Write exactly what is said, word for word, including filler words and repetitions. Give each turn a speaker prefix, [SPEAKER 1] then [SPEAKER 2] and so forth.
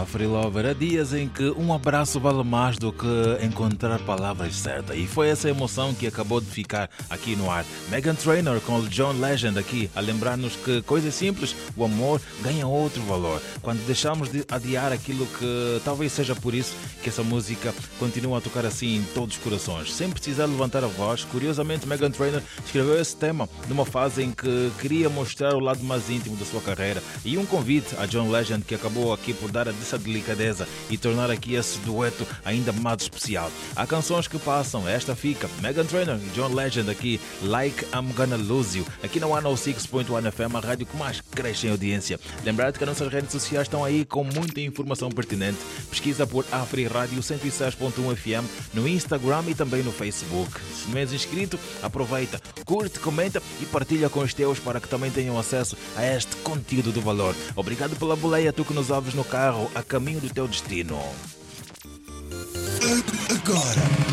[SPEAKER 1] Afri Lover. Há dias em que um abraço vale mais do que encontrar palavras certas. E foi essa emoção que acabou de ficar aqui no ar. Meghan Trainor com o John Legend aqui, a lembrar-nos que coisas simples, o amor ganha outro valor. Quando deixamos de adiar aquilo que talvez seja por isso que essa música continua a tocar assim em todos os corações. Sem precisar levantar a voz. Curiosamente, Meghan Trainor escreveu esse tema numa fase em que queria mostrar o lado mais íntimo da sua carreira. E um convite a John Legend, que acabou aqui por dar essa delicadeza e tornar aqui esse dueto ainda mais especial. Há canções que passam, esta fica. Meghan Trainor e John Legend aqui, Like I'm Gonna Lose You, aqui no cento e seis ponto um F M, a rádio que mais cresce em audiência. Lembrar-te que as nossas redes sociais estão aí com muita informação pertinente. Pesquisa por Afri Rádio cento e seis ponto um F M no Instagram e também no Facebook. Se não és inscrito, aproveita, curte, comenta e partilha com os teus para que também tenham acesso a este conteúdo de valor. Obrigado pela boleia, tu que nos ouves no carro, a caminho do teu destino.
[SPEAKER 2] Agora,